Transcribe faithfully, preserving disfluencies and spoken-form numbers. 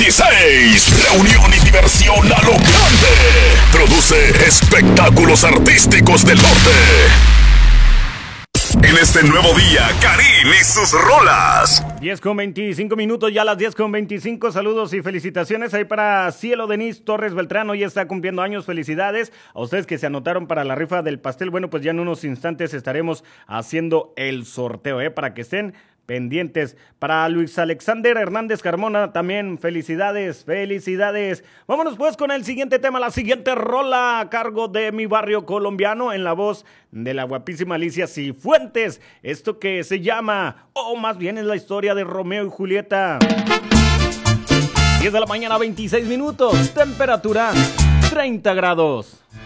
dieciséis. Reunión y diversión a lo grande. Produce espectáculos artísticos del norte. En este nuevo día, Karim y sus rolas. diez con veinticinco minutos, ya a las diez con veinticinco. Saludos y felicitaciones ahí para Cielo Denise Torres Beltrán. Hoy está cumpliendo años. Felicidades a ustedes que se anotaron para la rifa del pastel. Bueno, pues ya en unos instantes estaremos haciendo el sorteo, ¿eh? Para que estén pendientes. Para Luis Alexander Hernández Carmona también felicidades, felicidades. Vámonos pues con el siguiente tema, la siguiente rola a cargo de Mi Barrio Colombiano en la voz de la guapísima Alicia Cifuentes. Esto que se llama, o más bien es la historia de Romeo y Julieta. diez de la mañana, veintiséis minutos, temperatura treinta grados.